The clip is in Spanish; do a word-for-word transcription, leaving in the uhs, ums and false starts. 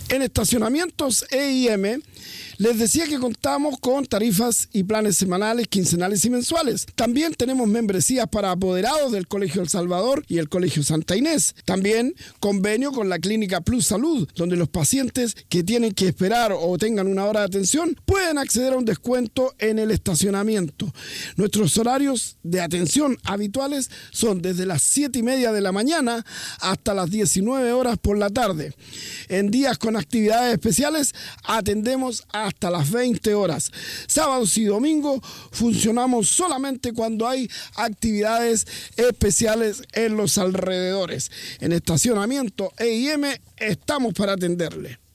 En estacionamientos E I M les decía que contamos con tarifas y planes semanales, quincenales y mensuales. También tenemos membresías para apoderados del Colegio El Salvador y el Colegio Santa Inés. También convenio con la Clínica Plus Salud, donde los pacientes que tienen que esperar o tengan una hora de atención pueden acceder a un descuento en el estacionamiento. Nuestros horarios de atención habituales son desde las siete y media de la mañana hasta las diecinueve horas por la tarde. En días con actividades especiales atendemos hasta las veinte horas. Sábados y domingos funcionamos solamente cuando hay actividades especiales en los alrededores. En estacionamiento E I M estamos para atenderle.